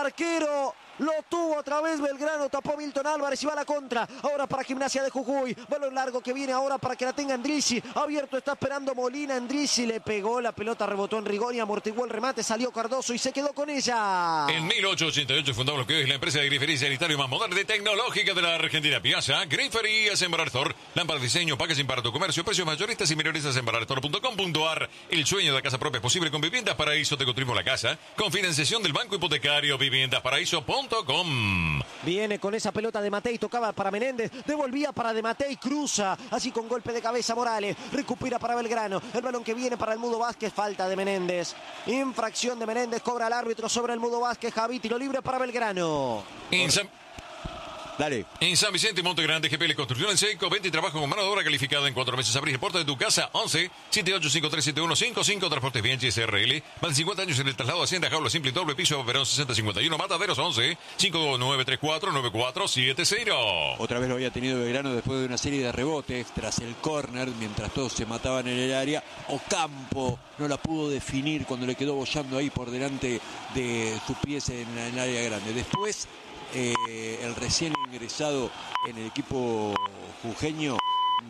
arquero. Lo tuvo otra vez Belgrano, tapó Milton Álvarez y va a la contra. Ahora para Gimnasia de Jujuy. Balón largo que viene ahora para que la tenga Endrizi. Abierto está esperando Molina. Endrizi le pegó, la pelota rebotó en Rigoni, amortiguó el remate, salió Cardoso y se quedó con ella. En 1888 fundamos lo que hoy es la empresa de grifería sanitario más moderna y tecnológica de la Argentina. Piazza, Griferías Embarartor. Lámpara de diseño, packaging para tu comercio, precios mayoristas y minoristas en embarartor.com.ar. El sueño de la casa propia es posible con Viviendas Paraíso. Te construimos la casa con financiación del Banco Hipotecario. Viviendasparaíso.com. Viene con esa pelota de Matei, tocaba para Menéndez, devolvía para de Matei, cruza, así con golpe de cabeza Morales, recupera para Belgrano, el balón que viene para el Mudo Vázquez, falta de Menéndez, infracción de Menéndez, cobra el árbitro sobre el Mudo Vázquez, Javi, tiro libre para Belgrano. Dale. En San Vicente y Monte Grande, GPL Construcción en Seco, venta y trabajo con mano de obra calificada en 4 meses. Abrís la puerta de tu casa, 11 78537155, Transportes Bien SRL. Más de 50 años en el traslado de Hacienda, jaula simple y doble piso, Verón 6051, Mataderos 11 5934-9470. Otra vez lo había tenido Belgrano después de una serie de rebotes tras el córner, mientras todos se mataban en el área. Ocampo no la pudo definir cuando le quedó boyando ahí por delante de sus pies en el área grande. Después el recién ingresado en el equipo jujeño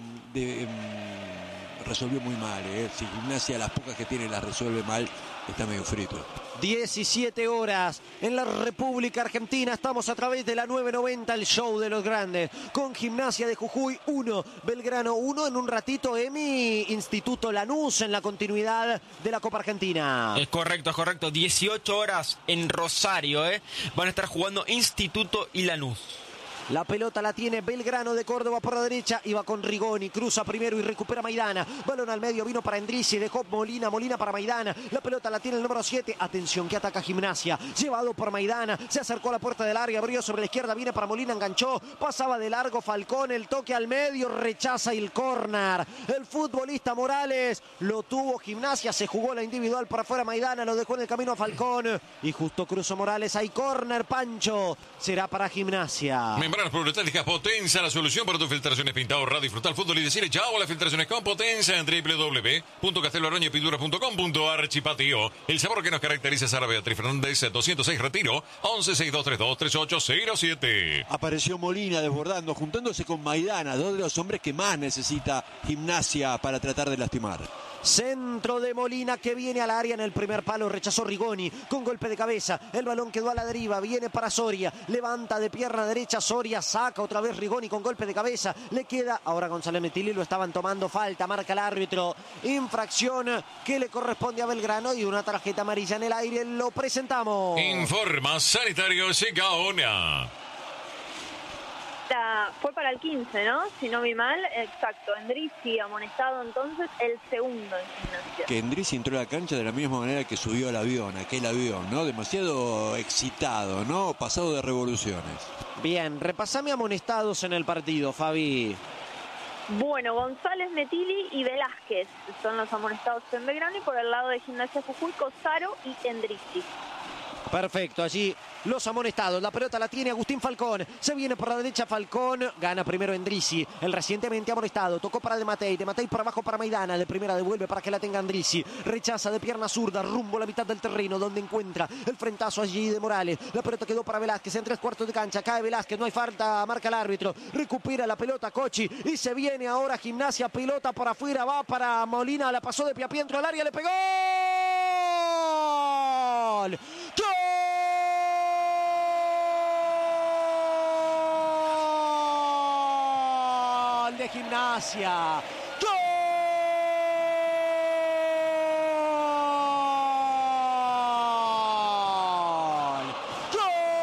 resolvió muy mal. Si Gimnasia, las pocas que tiene, las resuelve mal, está medio frito. 17 horas en la República Argentina. Estamos a través de la 990, el show de los grandes. Con Gimnasia de Jujuy 1, Belgrano 1. En un ratito, Emi, Instituto Lanús en la continuidad de la Copa Argentina. Es correcto, es correcto. 18 horas en Rosario, Van a estar jugando Instituto y Lanús. La pelota la tiene Belgrano de Córdoba por la derecha. Iba con Rigoni. Cruza primero y recupera Maidana. Balón al medio. Vino para Endrizi. Dejó Molina. Molina para Maidana. La pelota la tiene el número 7. Atención que ataca Gimnasia. Llevado por Maidana. Se acercó a la puerta del área. Abrió sobre la izquierda. Viene para Molina. Enganchó. Pasaba de largo Falcón. El toque al medio. Rechaza el córner. El futbolista Morales lo tuvo Gimnasia. Se jugó la individual para afuera. Maidana lo dejó en el camino a Falcón. Y justo cruzó Morales. Hay córner, Pancho. Será para Gimnasia. Membranas Prometálicas Potenza, la solución para tus filtraciones, pintado, radio, disfrutar fútbol y decirle chao a las filtraciones con Potenza en www.casteloaraña.pintura.com.ar. Chipatio, el sabor que nos caracteriza es Sara Beatriz Fernández, 206 Retiro, 1162323807. Apareció Molina desbordando, juntándose con Maidana, dos de los hombres que más necesita Gimnasia para tratar de lastimar. Centro de Molina que viene al área en el primer palo, rechazó Rigoni con golpe de cabeza, el balón quedó a la deriva, viene para Soria, levanta de pierna derecha Soria, saca otra vez Rigoni con golpe de cabeza, le queda ahora González Metilli, lo estaban tomando falta, marca el árbitro, infracción que le corresponde a Belgrano y una tarjeta amarilla en el aire, lo presentamos. Informa Sanitario Segaona. Fue para el 15, ¿no? Si no vi mal, exacto. Endrizi amonestado entonces el segundo en Gimnasia. Que Endrizi entró a la cancha de la misma manera que subió al avión, aquel avión, ¿no? Demasiado excitado, ¿no? Pasado de revoluciones. Bien, repasame amonestados en el partido, Fabi. Bueno, González, Metilli y Velázquez son los amonestados en Belgrano y por el lado de Gimnasia Jujuy, Cosaro y Endrizi. Perfecto, allí los amonestados. La pelota la tiene Agustín Falcón. Se viene por la derecha Falcón. Gana primero Endrizi. El recientemente amonestado. Tocó para De Matei. De Matei por abajo para Maidana. De primera devuelve para que la tenga Endrizi. Rechaza de pierna zurda. Rumbo a la mitad del terreno. Donde encuentra el frentazo allí de Morales. La pelota quedó para Velázquez. En 3/4 de cancha. Cae Velázquez. No hay falta. Marca el árbitro. Recupera la pelota Cochi. Y se viene ahora Gimnasia. Pelota por afuera. Va para Molina. La pasó de pie a pie dentro del área. Le pegó. ¡Gol! De Gimnasia. ¡Gol! ¡Gol!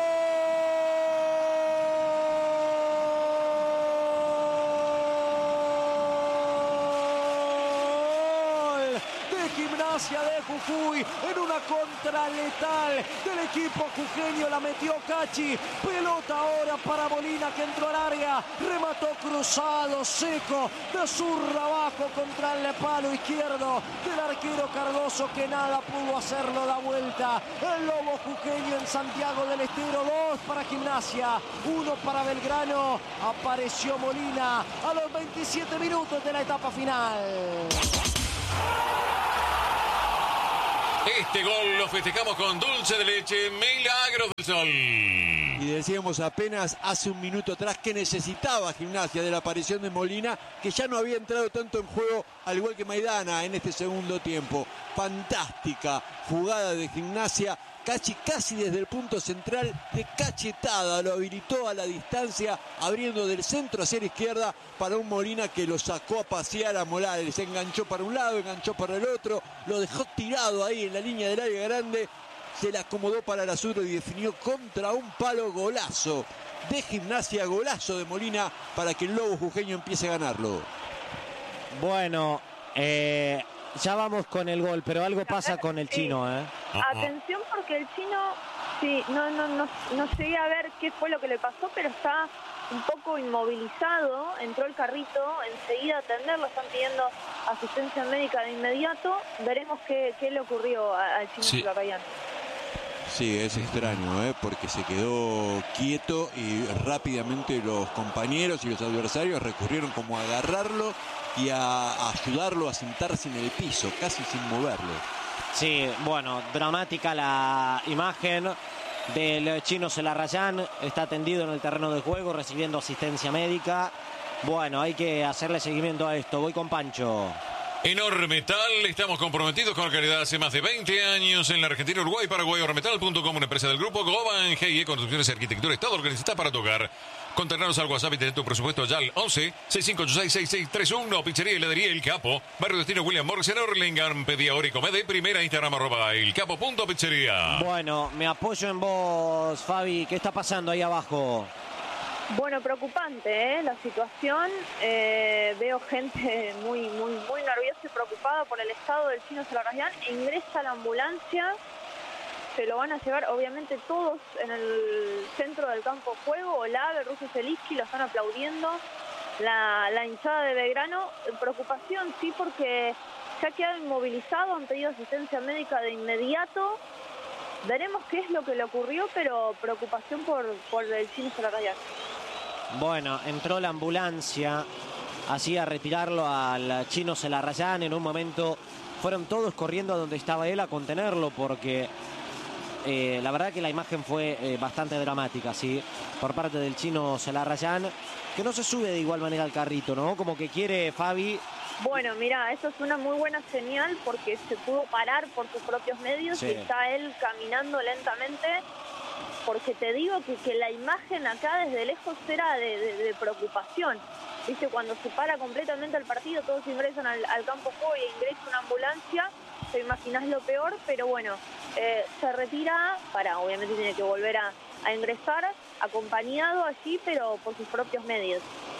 De Gimnasia de Jujuy en una contra letal del equipo jujeño, la metió Cachi, pelota ahora para Molina que entró al área, remató cruzado, seco, de zurda abajo contra el palo izquierdo del arquero Cardoso que nada pudo hacerlo la vuelta. El lobo jujeño en Santiago del Estero, 2 para Gimnasia, 1 para Belgrano. Apareció Molina a los 27 minutos de la etapa final. Este gol lo festejamos con dulce de leche, Milagros del Sol. Y decíamos apenas hace un minuto atrás que necesitaba Gimnasia de la aparición de Molina, que ya no había entrado tanto en juego, al igual que Maidana en este segundo tiempo. Fantástica jugada de Gimnasia, casi desde el punto central, de cachetada, lo habilitó a la distancia, abriendo del centro hacia la izquierda para un Molina que lo sacó a pasear a Morales. Se enganchó para un lado, enganchó para el otro, lo dejó tirado ahí en la línea del área grande, se la acomodó para la zurda y definió contra un palo. Golazo de Gimnasia, golazo de Molina para que el Lobo jujeño empiece a ganarlo. Bueno, ya vamos con el gol, pero algo pasa con el chino, ¿eh? Atención, porque el chino, sí, no llegué a ver qué fue lo que le pasó, pero está un poco inmovilizado. Entró el carrito, enseguida a atenderlo, están pidiendo asistencia médica de inmediato. Veremos qué le ocurrió al chino Celarrayán. Sí, es extraño, porque se quedó quieto y rápidamente los compañeros y los adversarios recurrieron como a agarrarlo y a ayudarlo a sentarse en el piso, casi sin moverlo. Sí, bueno, dramática la imagen del chino Celarrayán. Está atendido en el terreno de juego, recibiendo asistencia médica. Bueno, hay que hacerle seguimiento a esto. Voy con Pancho. En Ormetal estamos comprometidos con la calidad hace más de 20 años en la Argentina, Uruguay, Paraguay. Ormetal.com, una empresa del grupo Goban GIE, Construcciones y Arquitectura, Estado organizada para tocar. Contactanos al WhatsApp y tener tu presupuesto ya al 11-6586-6631. Pizzería y heladería El Capo, Barrio Destino William Morris en Hurlingham. Pedí ahora y come de primera. Instagram @elcapo.pizzería. Bueno, me apoyo en vos, Fabi. ¿Qué está pasando ahí abajo? Bueno, preocupante, la situación. Veo gente muy nerviosa y preocupada por el estado del chino Celarrayán. Ingresa la ambulancia. Se lo van a llevar, obviamente, todos en el centro del campo de juego. Olave, Russo Zelinsky, lo están aplaudiendo. La hinchada de Belgrano. Preocupación, sí, porque se ha quedado inmovilizado. Han pedido asistencia médica de inmediato. Veremos qué es lo que le ocurrió, pero preocupación por el chino Celarrayán. Bueno, entró la ambulancia así a retirarlo al chino Celarrayán. En un momento fueron todos corriendo a donde estaba él a contenerlo, porque la verdad que la imagen fue bastante dramática, sí, por parte del chino Celarrayán, que no se sube de igual manera al carrito, ¿no? Como que quiere, Fabi. Bueno, mira, eso es una muy buena señal, porque se pudo parar por sus propios medios. Sí. Y está él caminando lentamente, porque te digo que la imagen acá desde lejos era de preocupación. Viste, cuando se para completamente el partido, todos ingresan al campo de juego y ingresa una ambulancia, te imaginás lo peor, pero bueno, se retira, obviamente tiene que volver a ingresar, acompañado allí, pero por sus propios medios.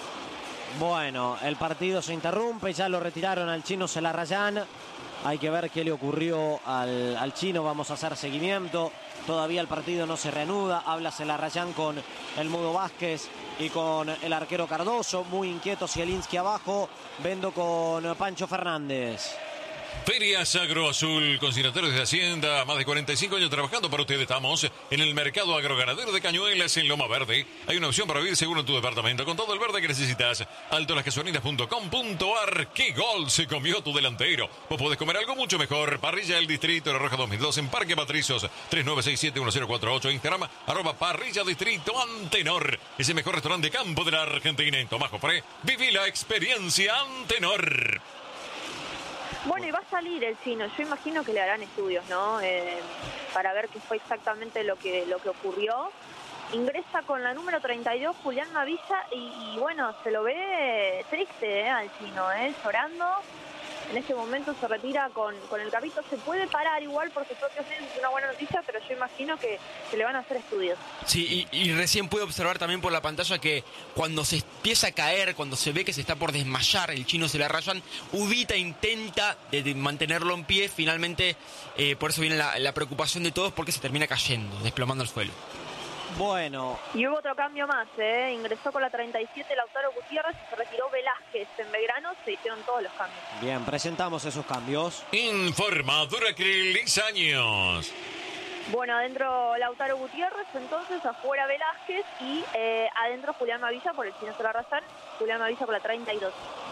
Bueno, el partido se interrumpe, ya lo retiraron al chino Celarrayán. Hay que ver qué le ocurrió al chino, vamos a hacer seguimiento. Todavía el partido no se reanuda. Habla Celarrayán con el Mudo Vázquez y con el arquero Cardoso. Muy inquieto Zielinski abajo. Vendo con Pancho Fernández. Ferias Agroazul, consignatarios de Hacienda, más de 45 años trabajando para ustedes. Estamos en el mercado agroganadero de Cañuelas, en Loma Verde. Hay una opción para vivir seguro en tu departamento, con todo el verde que necesitas. altolasgasolinas.com.ar. ¡Qué gol se comió tu delantero! Vos podés comer algo mucho mejor. Parrilla del Distrito, La Roja 2002, en Parque Patricios, 3967-1048. Instagram, @Parrilla Distrito Antenor. Es el mejor restaurante de campo de la Argentina. En Tomás Jofré, viví la experiencia Antenor. Bueno, y va a salir el chino. Yo imagino que le harán estudios, ¿no? Para ver qué fue exactamente lo que ocurrió. Ingresa con la número 32, Julián Mavilla, y bueno, se lo ve triste al chino, llorando. En este momento se retira con el carrito. Se puede parar igual por sus propios medios, es una buena noticia, pero yo imagino que le van a hacer estudios. Sí, y recién pude observar también por la pantalla que cuando se empieza a caer, cuando se ve que se está por desmayar, el chino Celarrayán, Ubita intenta de mantenerlo en pie. Finalmente, por eso viene la preocupación de todos, porque se termina cayendo, desplomando al suelo. Bueno. Y hubo otro cambio más, ingresó con la 37 Lautaro Gutiérrez y se retiró Velázquez en Belgrano. Se hicieron todos los cambios. Bien, presentamos esos cambios. Informa Duracril años. Bueno, adentro Lautaro Gutiérrez, entonces afuera Velázquez y adentro Julián Mavilla por el chino Celarrayán. Julián Mavilla por la 32.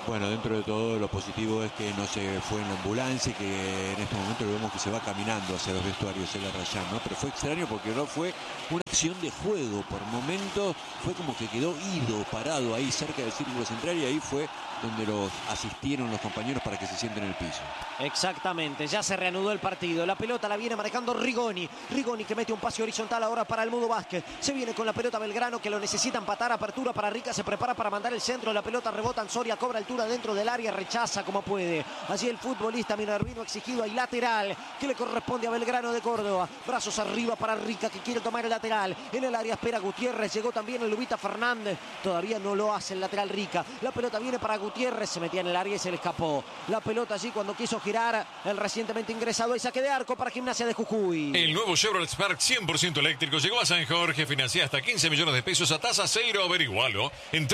Bueno, dentro de todo lo positivo es que no se fue en la ambulancia y que en este momento lo vemos que se va caminando hacia los vestuarios el Arrayán, ¿no? Pero fue extraño porque no fue una acción de juego. Por momentos fue como que quedó ido, parado ahí cerca del círculo central, y ahí fue donde los asistieron los compañeros para que se sienten en el piso. Exactamente, ya se reanudó el partido. La pelota la viene marcando Rigoni. Rigoni que mete un pase horizontal ahora para el Mudo Vázquez. Se viene con la pelota Belgrano, que lo necesita empatar. Apertura para Rica, se prepara para mandar el centro. La pelota rebota en Soria, cobra altura dentro del área, rechaza como puede. Allí el futbolista minervino exigido. Hay lateral que le corresponde a Belgrano de Córdoba. Brazos arriba para Rica, que quiere tomar el lateral. En el área espera Gutiérrez. Llegó también el Lubita Fernández. Todavía no lo hace el lateral Rica. La pelota viene para Gutiérrez. Se metía en el área y se le escapó. La pelota allí cuando quiso girar el recientemente ingresado. Y saque de arco para Gimnasia de Jujuy. El nuevo Chevrolet Spark 100% eléctrico llegó a San Jorge. Financia hasta 15 millones de pesos a tasa cero. Averigualo en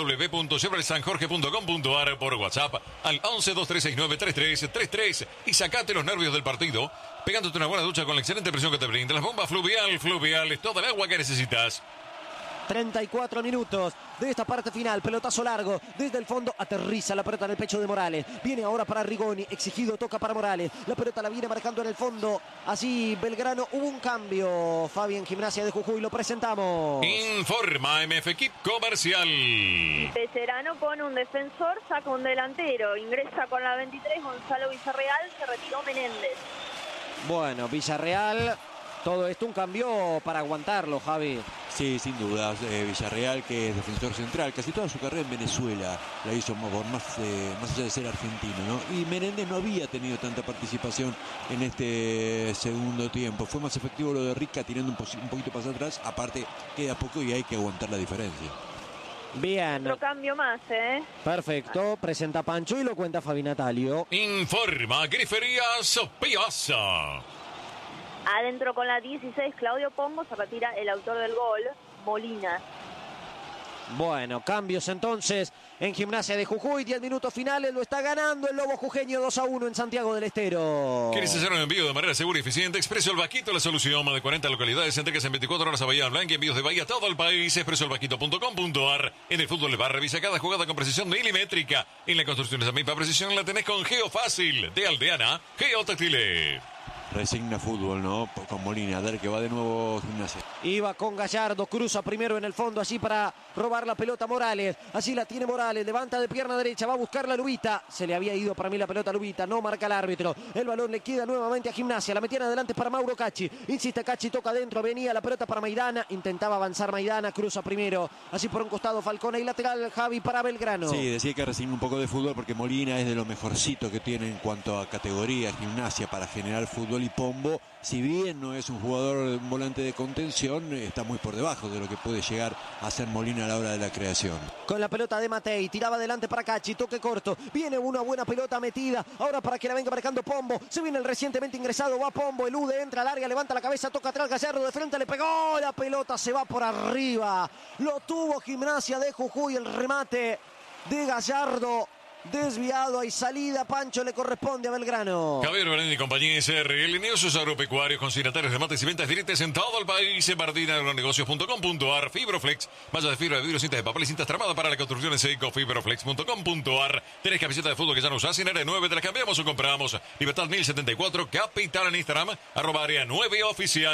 www.chevroletsanjorge.com.ar, por WhatsApp al 1123693333 y sacate los nervios del partido pegándote una buena ducha con la excelente presión que te brinda las bombas Fluvial, toda el agua que necesitas. 34 minutos de esta parte final. Pelotazo largo desde el fondo. Aterriza la pelota en el pecho de Morales. Viene ahora para Rigoni. Exigido, toca para Morales. La pelota la viene marcando en el fondo. Así Belgrano. Hubo un cambio, Fabi, en Gimnasia de Jujuy. Lo presentamos. Informa MF Equip Comercial. Veterano con un defensor, saca un delantero. Ingresa con la 23 Gonzalo Villarreal. Se retiró Menéndez. Bueno, Villarreal. Todo esto un cambio para aguantarlo, Javi. Sí, sin duda. Villarreal, que es defensor central, casi toda su carrera en Venezuela la hizo más allá de ser argentino, ¿no? Y Menéndez no había tenido tanta participación en este segundo tiempo. Fue más efectivo lo de Rica, tirando un poquito para atrás. Aparte, queda poco y hay que aguantar la diferencia. Bien. Otro cambio más, ¿eh? Perfecto. Presenta Pancho y lo cuenta Fabi Natalio. Informa Griferías Piazza. Adentro con la 16, Claudio Pombo, se retira el autor del gol, Molina. Bueno, cambios entonces en Gimnasia de Jujuy. 10 minutos finales, lo está ganando el Lobo Jujeño 2-1 en Santiago del Estero. ¿Quieres hacer un envío de manera segura y eficiente? Expreso El Vaquito, la solución. Más de 40 localidades, entregas en 24 horas a Bahía Blanca, envíos de Bahía a todo el país. expresoelvaquito.com.ar. En el fútbol de bar, revisa cada jugada con precisión milimétrica. En la construcción de esa misma precisión la tenés con Geofácil, de Aldeana, Geotextile. Resigna fútbol, ¿no? Con Molina, a ver que va de nuevo Gimnasia. Iba con Gallardo, cruza primero en el fondo allí para robar la pelota Morales. Así la tiene Morales, levanta de pierna derecha, va a buscar la Lubita. Se le había ido para mí la pelota a Lubita, no marca el árbitro. El balón le queda nuevamente a Gimnasia, la metían adelante para Mauro Cacci. Insiste Cacci, toca adentro, venía la pelota para Maidana. Intentaba avanzar Maidana, cruza primero. Así por un costado Falcone y lateral Javi para Belgrano. Sí, decía que resigna un poco de fútbol porque Molina es de lo mejorcito que tiene en cuanto a categoría Gimnasia para generar fútbol, y Pombo, si bien no es un jugador, un volante de contención, está muy por debajo de lo que puede llegar a hacer Molina a la hora de la creación. Con la pelota de Matei, tiraba adelante para Cacci, toque corto, viene una buena pelota metida, ahora para que la venga marcando Pombo, se viene el recientemente ingresado, va Pombo, elude, entra al área, levanta la cabeza, toca atrás Gallardo, de frente le pegó, la pelota se va por arriba, lo tuvo Gimnasia de Jujuy, el remate de Gallardo. Desviado, hay salida, Pancho, le corresponde a Belgrano. Javier Belén y compañía SR, alineados agropecuarios, consignatarios de mates y ventas directas en todo el país. En martinaagronegocios.com.ar. Fibroflex, malla de fibra de vidrio, cintas de papel y cintas tramadas para la construcción en seco. Fibroflex.com.ar. Tenés camiseta de fútbol que ya no usás, en área 9 te la cambiamos o compramos. Libertad 1074, Capital en Instagram, @área 9 oficial.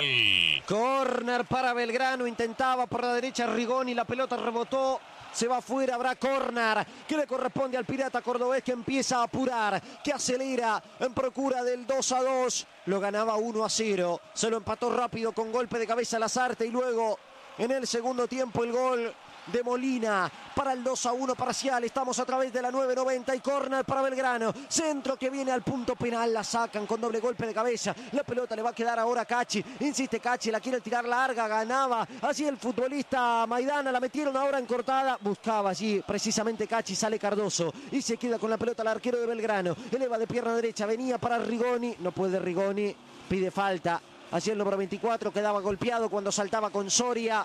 Corner para Belgrano, intentaba por la derecha Rigoni, la pelota rebotó. Se va afuera, habrá córner que le corresponde al Pirata cordobés, que empieza a apurar, que acelera en procura del 2-2. Lo ganaba 1-0. Se lo empató rápido con golpe de cabeza Lazarte y luego en el segundo tiempo el gol de Molina para el 2-1 parcial. Estamos a través de la 990 y córner para Belgrano. Centro que viene al punto penal. La sacan con doble golpe de cabeza. La pelota le va a quedar ahora a Cacci. Insiste Cacci, la quiere tirar larga. Ganaba así el futbolista Maidana. La metieron ahora en cortada. Buscaba allí precisamente Cacci. Sale Cardoso y se queda con la pelota el arquero de Belgrano. Eleva de pierna derecha. Venía para Rigoni. No puede Rigoni. Pide falta. Así el número 24 quedaba golpeado cuando saltaba con Soria.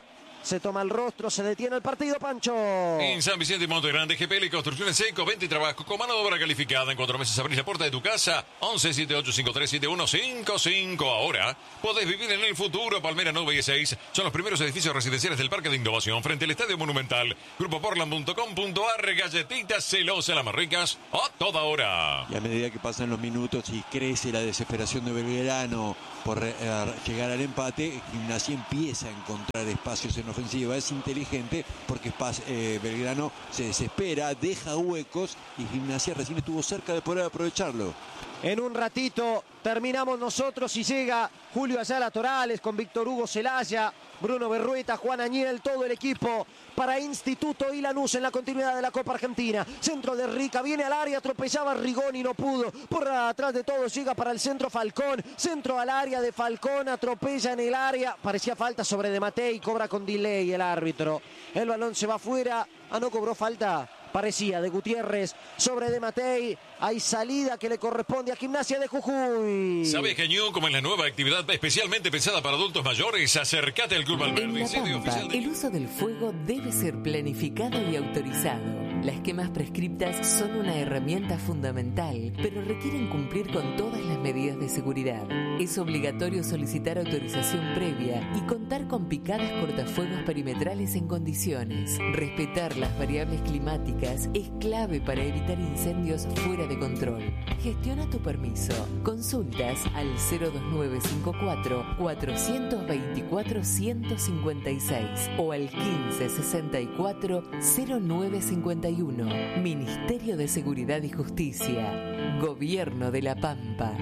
Se toma el rostro, se detiene el partido, Pancho. En San Vicente y Monte Grande, GPL Construcciones Seco, venta y trabajo con mano de obra calificada. En 4 meses abrís la puerta de tu casa. 1178537155. Ahora podés vivir en el futuro. Palmera 9 y 6 son los primeros edificios residenciales del Parque de Innovación frente al Estadio Monumental. Grupoportland.com.ar. Galletitas Celosa, las más ricas a toda hora. Y a medida que pasan los minutos y crece la desesperación de Belgrano por llegar al empate, Gimnasia empieza a encontrar espacios en ofensiva. Es inteligente porque Belgrano se desespera, deja huecos y Gimnasia recién estuvo cerca de poder aprovecharlo. En un ratito terminamos nosotros y llega Julio Ayala Torales con Víctor Hugo Celaya, Bruno Berrueta, Juan Añel, todo el equipo para Instituto y Lanús en la continuidad de la Copa Argentina. Centro de Rica, viene al área, tropezaba Rigoni, no pudo. Por atrás de todos llega para el centro Falcón. Centro al área de Falcón, atropella en el área. Parecía falta sobre De Matei, cobra con delay el árbitro. El balón se va afuera. No cobró falta. Parecía de Gutiérrez sobre De Matei. Hay salida que le corresponde a Gimnasia de Jujuy. ¿Sabes que Ñu, como es la nueva actividad especialmente pensada para adultos mayores? Acércate al Club Valverde. En La Pampa, el uso del fuego debe ser planificado y autorizado. Las quemas prescriptas son una herramienta fundamental, pero requieren cumplir con todas las medidas de seguridad. Es obligatorio solicitar autorización previa y contar con picadas cortafuegos perimetrales en condiciones. Respetar las variables climáticas es clave para evitar incendios fuera de control. Gestiona tu permiso. Consultas al 02954 424 156 o al 1564 0951. Ministerio de Seguridad y Justicia. Gobierno de La Pampa.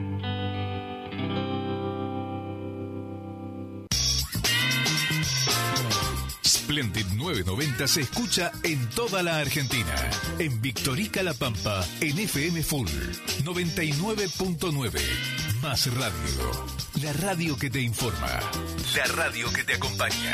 Splendid 990 se escucha en toda la Argentina. En Victorica La Pampa, en FM Full 99.9. Más radio. La radio que te informa. La radio que te acompaña.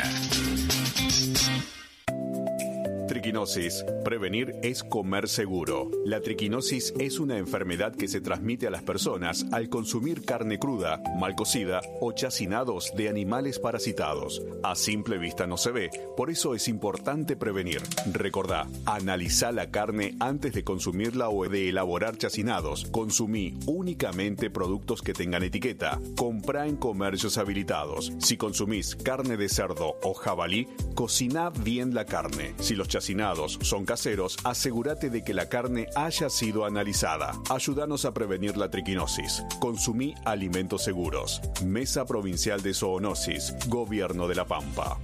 Triquinosis. Prevenir es comer seguro. La triquinosis es una enfermedad que se transmite a las personas al consumir carne cruda, mal cocida o chacinados de animales parasitados. A simple vista no se ve, por eso es importante prevenir. Recordá, analizá la carne antes de consumirla o de elaborar chacinados. Consumí únicamente productos que tengan etiqueta. Comprá en comercios habilitados. Si consumís carne de cerdo o jabalí, cociná bien la carne. Si los chacinados son caseros, asegúrate de que la carne haya sido analizada. Ayúdanos a prevenir la triquinosis. Consumí alimentos seguros. Mesa Provincial de Zoonosis. Gobierno de La Pampa.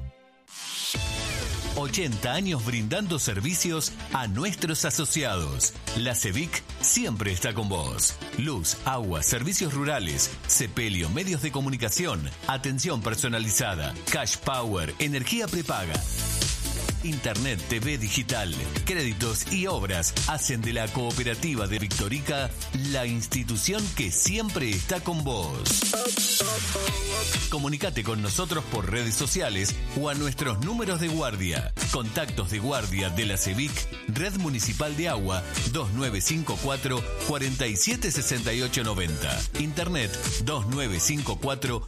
80 años brindando servicios a nuestros asociados. La CEVIC siempre está con vos. Luz, agua, servicios rurales, sepelio, medios de comunicación, atención personalizada, cash power, energía prepaga. Internet, TV digital, créditos y obras hacen de la Cooperativa de Victorica la institución que siempre está con vos. Comunicate con nosotros por redes sociales o a nuestros números de guardia. Contactos de guardia de la CEVIC, Red Municipal de Agua 2954 476890. Internet 2954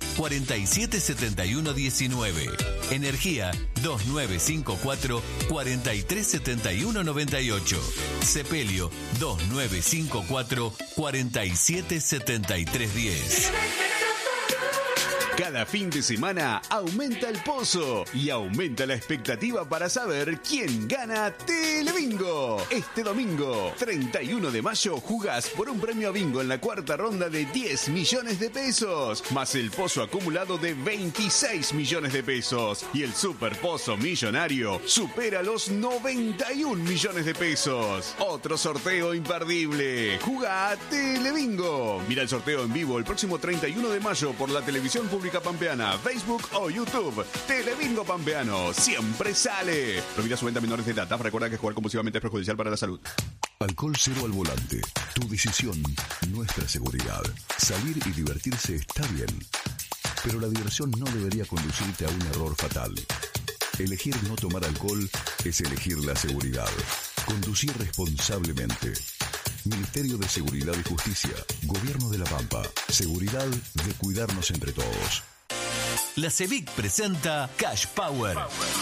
477119. Energía 2954 437198. Sepelio 2954 477310. Cada fin de semana aumenta el pozo y aumenta la expectativa para saber quién gana Telebingo. Este domingo, 31 de mayo, jugás por un premio a bingo en la cuarta ronda de 10 millones de pesos, más el pozo acumulado de 26 millones de pesos. Y el super pozo millonario supera los 91 millones de pesos. Otro sorteo imperdible. Jugá a Telebingo. Mira el sorteo en vivo el próximo 31 de mayo por la televisión pública pampeana, Facebook o YouTube. Telebingo Pampeano siempre sale. Prohibida su venta a menores de edad. Recuerda que jugar compulsivamente es perjudicial para la salud. Alcohol cero al volante. Tu decisión, nuestra seguridad. Salir y divertirse está bien, pero la diversión no debería conducirte a un error fatal. Elegir no tomar alcohol es elegir la seguridad. Conducir responsablemente. Ministerio de Seguridad y Justicia. Gobierno de La Pampa. Seguridad de cuidarnos entre todos. La CEVIC presenta Cash Power.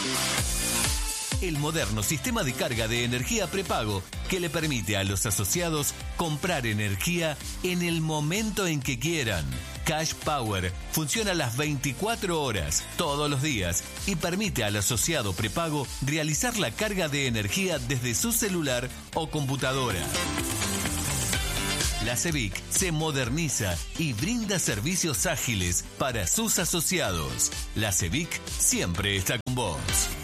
El moderno sistema de carga de energía prepago que le permite a los asociados comprar energía en el momento en que quieran. Cash Power funciona las 24 horas, todos los días, y permite al asociado prepago realizar la carga de energía desde su celular o computadora. La CEVIC se moderniza y brinda servicios ágiles para sus asociados. La CEVIC siempre está con vos.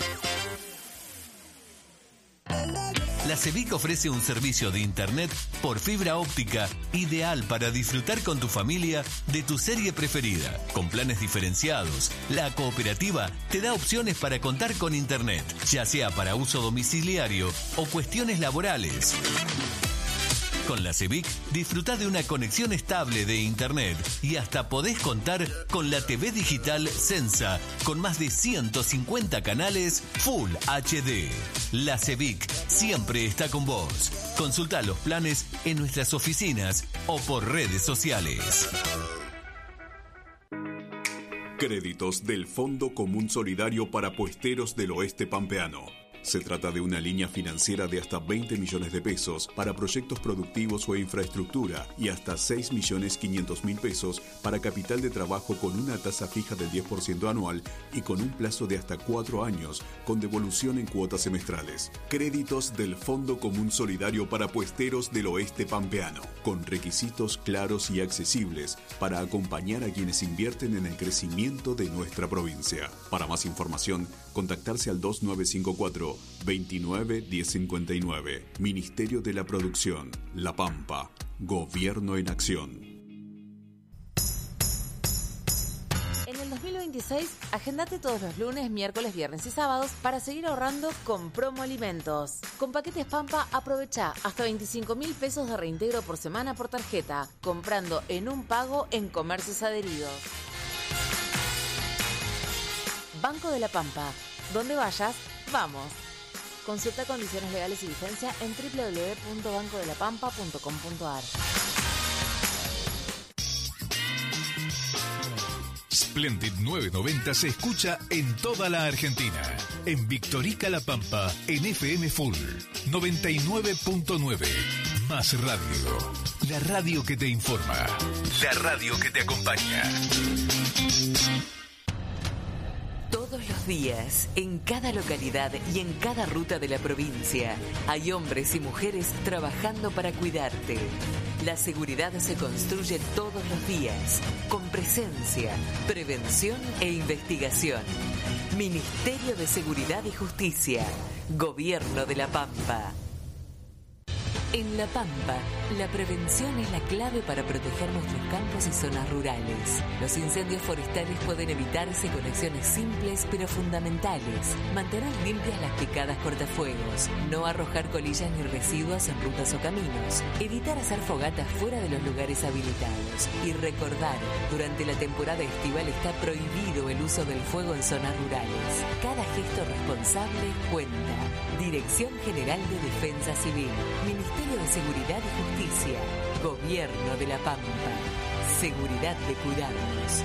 La CEVIC ofrece un servicio de internet por fibra óptica ideal para disfrutar con tu familia de tu serie preferida. Con planes diferenciados, la cooperativa te da opciones para contar con internet, ya sea para uso domiciliario o cuestiones laborales. Con la CEVIC disfruta de una conexión estable de internet y hasta podés contar con la TV digital Sensa con más de 150 canales Full HD. La CEVIC siempre está con vos. Consulta los planes en nuestras oficinas o por redes sociales. Créditos del Fondo Común Solidario para Puesteros del Oeste Pampeano. Se trata de una línea financiera de hasta 20 millones de pesos para proyectos productivos o infraestructura y hasta 6.500.000 pesos para capital de trabajo con una tasa fija del 10% anual y con un plazo de hasta 4 años con devolución en cuotas semestrales. Créditos del Fondo Común Solidario para Puesteros del Oeste Pampeano, con requisitos claros y accesibles para acompañar a quienes invierten en el crecimiento de nuestra provincia. Para más información, contactarse al 2954 29 1059. Ministerio de la Producción, La Pampa. Gobierno en acción. En el 2026, agendate todos los lunes, miércoles, viernes y sábados para seguir ahorrando con Promo Alimentos. Con paquetes Pampa, aprovecha hasta 25.000 pesos de reintegro por semana por tarjeta, comprando en un pago en comercios adheridos. Banco de la Pampa. Donde vayas, vamos. Consulta condiciones legales y vigencia en www.bancodelapampa.com.ar. Splendid 990 se escucha en toda la Argentina. En Victorica La Pampa, en FM Full 99.9. Más radio. La radio que te informa. La radio que te acompaña. Todos los días, en cada localidad y en cada ruta de la provincia, hay hombres y mujeres trabajando para cuidarte. La seguridad se construye todos los días, con presencia, prevención e investigación. Ministerio de Seguridad y Justicia, Gobierno de La Pampa. En La Pampa, la prevención es la clave para proteger nuestros campos y zonas rurales. Los incendios forestales pueden evitarse con acciones simples pero fundamentales. Mantener limpias las picadas cortafuegos, no arrojar colillas ni residuos en rutas o caminos, evitar hacer fogatas fuera de los lugares habilitados y recordar, durante la temporada estival está prohibido el uso del fuego en zonas rurales. Cada gesto responsable cuenta. Dirección General de Defensa Civil, Ministerio de Seguridad y Justicia, Gobierno de La Pampa. Seguridad de cuidarnos.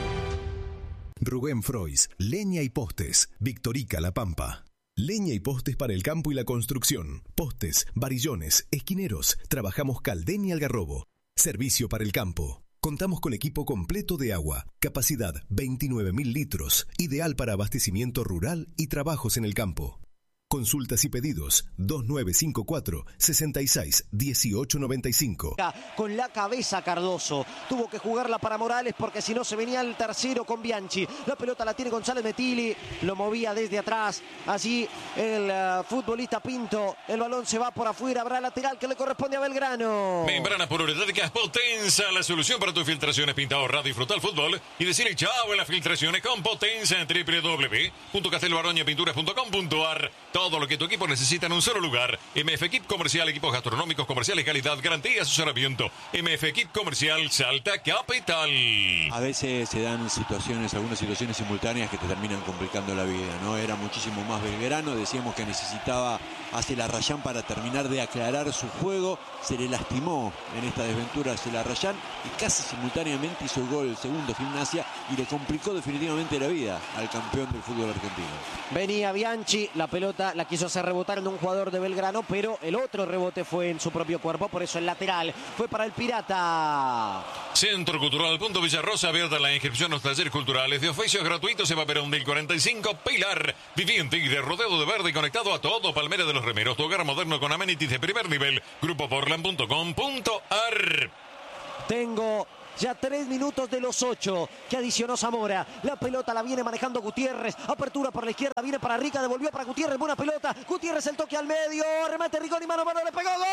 Rubén Frois, Leña y Postes, Victorica La Pampa. Leña y postes para el campo y la construcción. Postes, varillones, esquineros. Trabajamos Caldén y Algarrobo. Servicio para el campo. Contamos con equipo completo de agua. Capacidad 29.000 litros. Ideal para abastecimiento rural y trabajos en el campo. Consultas y pedidos 2954 66 1895. Con la cabeza Cardoso. Tuvo que jugarla para Morales porque si no se venía el tercero con Bianchi. La pelota la tiene González Metili. Lo movía desde atrás. Allí el futbolista Pinto. El balón se va por afuera. Habrá lateral que le corresponde a Belgrano. Membranas Poliuretánicas Potenza. La solución para tus filtraciones. Pinta, ahorra, disfruta el fútbol y decir chao en las filtraciones con Potenza en www.castelbaroñapinturas.com.ar. Todo lo que tu equipo necesita en un solo lugar. MF Equip Comercial, equipos gastronómicos, comerciales, calidad, garantía, asesoramiento. MF Equip Comercial, Salta Capital. A veces se dan situaciones, algunas situaciones simultáneas que te terminan complicando la vida, ¿no? Era muchísimo más Belgrano, decíamos que necesitaba a Celarrayán para terminar de aclarar su juego. Se le lastimó en esta desventura a Celarrayán y casi simultáneamente hizo el gol el segundo Gimnasia y le complicó definitivamente la vida al campeón del fútbol argentino. Venía Bianchi, la pelota la quiso hacer rebotar en un jugador de Belgrano, pero el otro rebote fue en su propio cuerpo, por eso el lateral fue para el Pirata. Centro Cultural Punto Villarrosa, abierta la inscripción a los talleres culturales de oficios gratuitos. Eva Perón del 45, Pilar, viviente y de rodeado de verde y conectado a todo. Palmera de los Remeros, tu hogar moderno con amenities de primer nivel. Grupoportland.com.ar. Tengo ya 3 minutos de los 8 que adicionó Zamora. La pelota la viene manejando Gutiérrez. Apertura por la izquierda, viene para Rica, devolvió para Gutiérrez. Buena pelota. Gutiérrez el toque al medio. Remate Rigoni, mano a mano, le pegó. ¡Gol!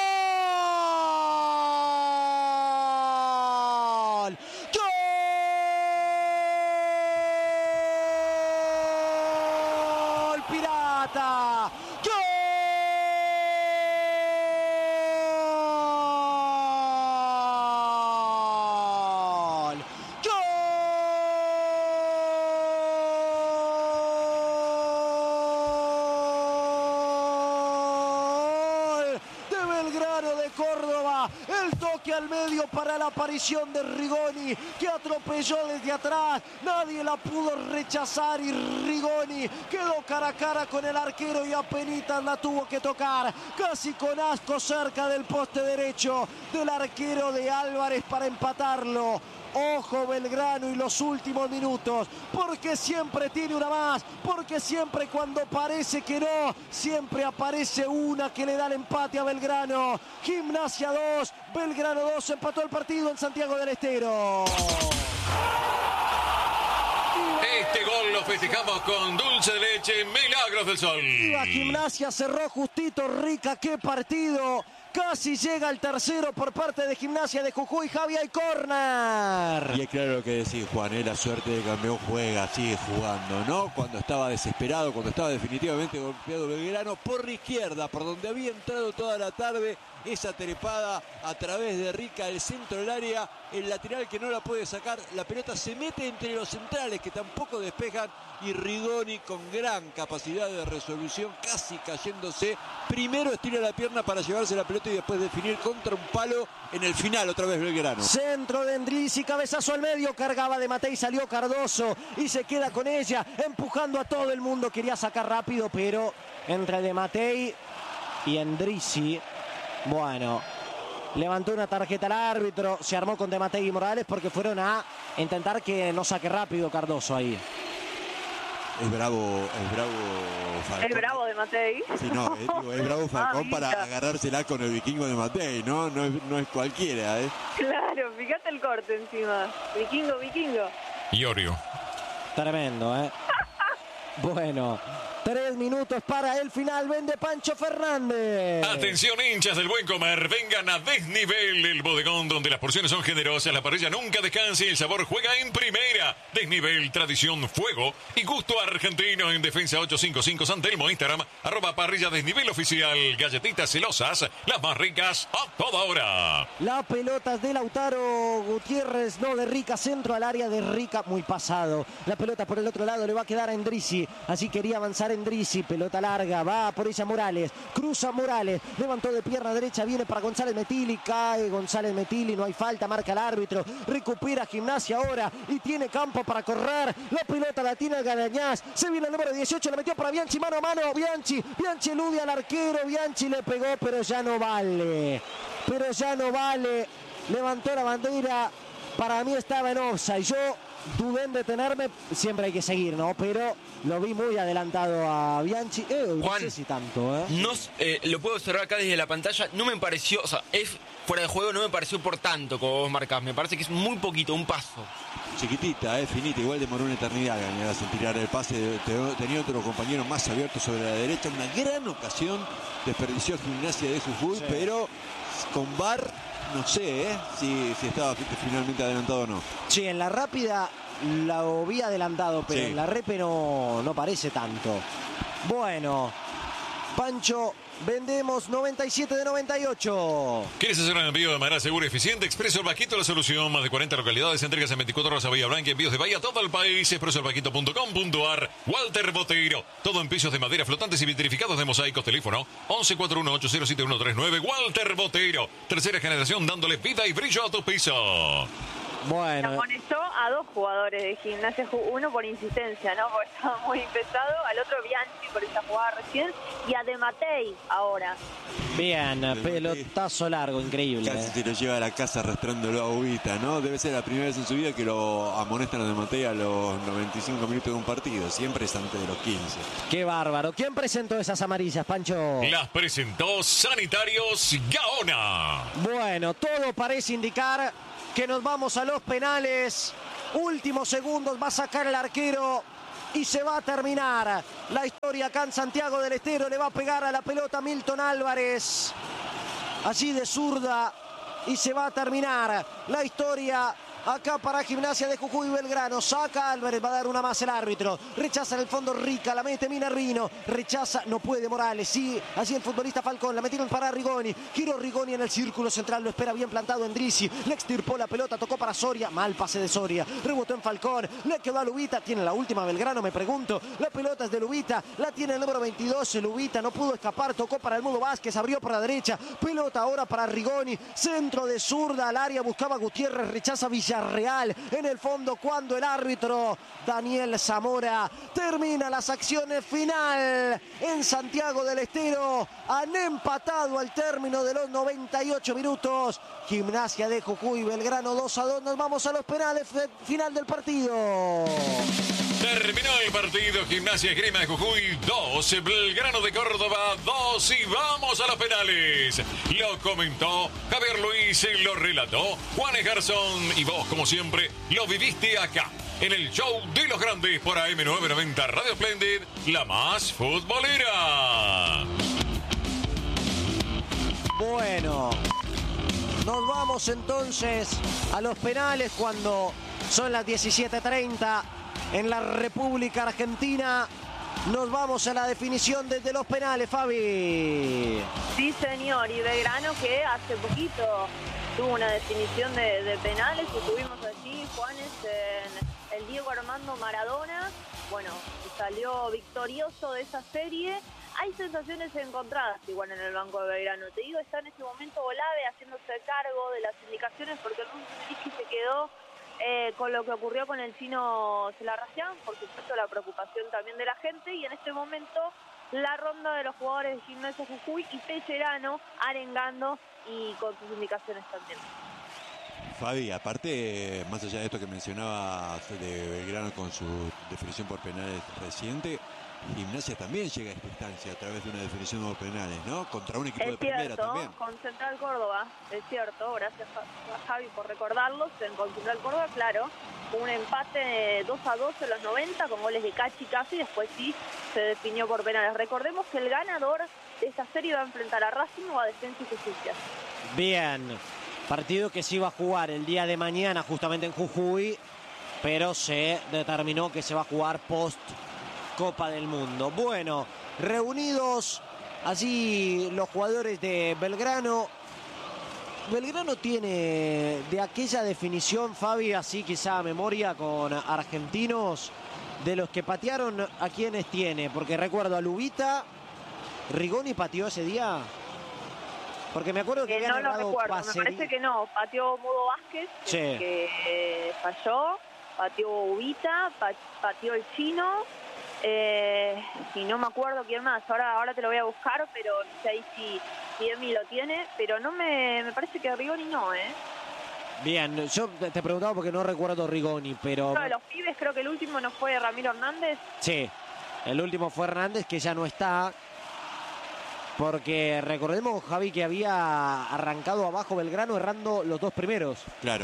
¡Gol! Pirata. ¡Gol! El toque al medio para la aparición de Rigoni, que atropelló desde atrás. Nadie la pudo rechazar y Rigoni quedó cara a cara con el arquero y apenitas la tuvo que tocar. Casi con asco cerca del poste derecho del arquero de Álvarez para empatarlo. Ojo Belgrano y los últimos minutos, porque siempre tiene una más, porque siempre cuando parece que no, siempre aparece una que le da el empate a Belgrano. Gimnasia 2, Belgrano 2, empató el partido en Santiago del Estero. Este gol lo festejamos con dulce de leche, Milagros del Sol. La Gimnasia cerró justito, Rica, qué partido. Casi llega el tercero por parte de Gimnasia de Jujuy. Javier Corner. Y es claro lo que decís, Juan, la suerte de campeón juega, sigue jugando, ¿no? Cuando estaba desesperado, cuando estaba definitivamente golpeado Belgrano, por la izquierda, por donde había entrado toda la tarde, esa trepada a través de Rica, el centro del área, el lateral que no la puede sacar, la pelota se mete entre los centrales que tampoco despejan, y Rigoni con gran capacidad de resolución, casi cayéndose, primero estira la pierna para llevarse la pelota y después definir contra un palo en el final, otra vez Belgrano. Centro de Endrizi, cabezazo al medio, cargaba de Matei, salió Cardoso y se queda con ella, empujando a todo el mundo, quería sacar rápido, pero entre de Matei y Endrizi, bueno, levantó una tarjeta al árbitro, se armó con de Matei y Morales porque fueron a intentar que no saque rápido Cardoso ahí. Es bravo Falcón. Es bravo de Matei. Sí, no, es bravo Falcón para agarrársela con el vikingo de Matei, ¿no? No es cualquiera, ¿eh? Claro, fíjate el corte encima. Vikingo. Iorio. Tremendo, ¿eh? Bueno, 3 minutos para el final. Vende Pancho Fernández. Atención, hinchas del buen comer. Vengan a Desnivel, el bodegón donde las porciones son generosas, la parrilla nunca descansa y el sabor juega en primera. Desnivel, tradición, fuego y gusto argentino. En Defensa 855 San Telmo, Instagram, @parrilla desnivel oficial. Galletitas celosas, las más ricas a toda hora. La pelota es de Lautaro Gutiérrez, no de Rica, centro al área de Rica, muy pasado. La pelota por el otro lado le va a quedar a Endrizi, así quería avanzar Endrizi, pelota larga, va por ella Morales, cruza Morales, levantó de pierna derecha, viene para González Metilli, cae González Metilli, no hay falta, marca el árbitro, recupera Gimnasia ahora y tiene campo para correr, la pelota la tiene Garañaz, se viene el número 18, la metió para Bianchi, mano a mano, Bianchi elude al arquero, Bianchi le pegó, pero ya no vale, levantó la bandera, para mí estaba en offside, yo dudé en detenerme, siempre hay que seguir, ¿no? Pero lo vi muy adelantado a Bianchi. Juan, no sé si tanto, ¿eh? No, lo puedo observar acá desde la pantalla. No me pareció, o sea, es fuera de juego, no me pareció por tanto como vos marcás. Me parece que es muy poquito, un paso. Chiquitita, finita, igual demoró una eternidad en tirar el pase. Tenía otro compañero más abierto sobre la derecha. Una gran ocasión, desperdició Gimnasia de Jujuy, sí. Pero con VAR no sé si estaba finalmente adelantado o no. Sí, en la rápida lo vi adelantado, pero sí. En la repe no parece tanto. Bueno, Pancho, vendemos 97 de 98. ¿Quieres hacer un envío de manera segura y eficiente? Expreso El Vaquito, la solución. Más de 40 localidades, entregas en 24 horas a Bahía Blanca, envíos de Bahía a todo el país. expresoelvaquito.com.ar. Walter Boteiro. Todo en pisos de madera flotantes y vitrificados de mosaicos. Teléfono 1141-807-139. Walter Boteiro. Tercera generación dándole vida y brillo a tu piso. Bueno, Amonestó a 2 jugadores de Gimnasia, uno por insistencia, ¿no? Porque estaba muy pesado, al otro Bianchi por esa jugada recién, y a De Matei ahora. bien, pelotazo largo, increíble. Casi se lo lleva a la casa arrastrándolo a Ubita, ¿no? Debe ser la primera vez en su vida que lo amonestan a De Matei a los 95 minutos de un partido. Siempre es antes de los 15. Qué bárbaro. ¿Quién presentó esas amarillas, Pancho? Las presentó Sanitarios Gaona. Bueno, todo parece indicar que nos vamos a los penales. Últimos segundos, va a sacar el arquero y se va a terminar la historia acá en Santiago del Estero. Le va a pegar a la pelota Milton Álvarez, allí de zurda, y se va a terminar la historia acá para Gimnasia de Jujuy y Belgrano. Saca Álvarez, va a dar una más el árbitro. Rechaza en el fondo Rica, la mete Minervino. Rechaza, no puede Morales. Sí, allí el futbolista Falcón, la metieron para Rigoni. Giró Rigoni en el círculo central, lo espera bien plantado Endrizi. Le extirpó la pelota, tocó para Soria. Mal pase de Soria. Rebotó en Falcón, le quedó a Lubita. Tiene la última Belgrano, me pregunto. La pelota es de Lubita, la tiene el número 22. Lubita no pudo escapar, tocó para el Mudo Vázquez, abrió por la derecha. Pelota ahora para Rigoni. Centro de zurda al área, buscaba Gutiérrez, rechaza Villarreal en el fondo cuando el árbitro Daniel Zamora termina las acciones final en Santiago del Estero. Han empatado al término de los 98 minutos. Gimnasia de Jujuy, Belgrano 2-2. Nos vamos a los penales, final del partido. Terminó el partido. Gimnasia Esgrima de Jujuy 2, Belgrano de Córdoba 2, y vamos a los penales. Lo comentó Javier Luis, lo relató Juan Egarzón, y vos, como siempre, lo viviste acá en el show de los grandes por AM990 Radio Splendid, la más futbolera. Bueno, nos vamos entonces a los penales cuando son las 17:30 en la República Argentina. Nos vamos a la definición desde los penales, Fabi. Sí, señor, y Belgrano que hace poquito tuvo una definición de penales, y estuvimos allí, Juanes, en el Diego Armando Maradona. Bueno, salió victorioso de esa serie. Hay sensaciones encontradas igual en el banco de Belgrano. Te digo, está en este momento Olave haciéndose cargo de las indicaciones, porque el Russo se quedó con lo que ocurrió con el chino Celarrayán, por supuesto la preocupación también de la gente, y en este momento la ronda de los jugadores de Gimnasia Jujuy y Pellerano arengando y con sus indicaciones también. Fabi, aparte, más allá de esto que mencionaba de Belgrano con su definición por penales reciente, Gimnasia también llega a esta instancia a través de una definición por penales, ¿no? Contra un equipo de primera también. Con Central Córdoba, es cierto, gracias a Javi por recordarlos, con Central Córdoba, claro, un empate 2-2 en los 90 con goles de Cachi casi, y después sí se definió por penales. Recordemos que el ganador de esta serie va a enfrentar a Racing o a Defensa y Justicia. Bien, partido que se iba a jugar el día de mañana justamente en Jujuy, pero se determinó que se va a jugar post Copa del Mundo. Bueno, reunidos allí los jugadores de Belgrano. Belgrano tiene de aquella definición, Fabi, así quizá a memoria con Argentinos, de los que patearon, ¿a quiénes tiene? Porque recuerdo a Lubita. ¿Rigoni pateó ese día? Porque me acuerdo que había no lo recuerdo, me parece que no. Pateó Mudo Vázquez, sí, que falló. Pateó Ubita, pateó el chino. Y no me acuerdo quién más, ahora te lo voy a buscar, pero no sé ahí si Emi lo tiene, pero no me parece que Rigoni no, Bien, yo te preguntaba porque no recuerdo Rigoni, pero... Uno de los pibes, creo que el último no fue Ramiro Hernández. Sí, el último fue Hernández, que ya no está, porque recordemos, Javi, que había arrancado abajo Belgrano errando los 2 primeros. Claro.